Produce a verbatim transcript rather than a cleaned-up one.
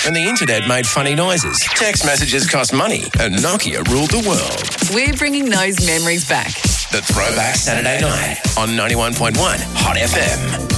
when the internet made funny noises, text messages cost money, and Nokia ruled the world. We're bringing those memories back. The Throwback Saturday Night on ninety-one point one Hot F M.